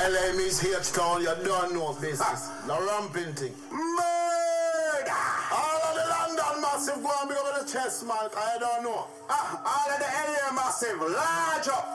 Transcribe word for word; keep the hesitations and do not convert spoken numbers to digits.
L M is H-Town, you don't know business. No ramping thing. Murder! All of the London massive go and big up the chest, man, I don't know. Ah, all of the L A massive, large up.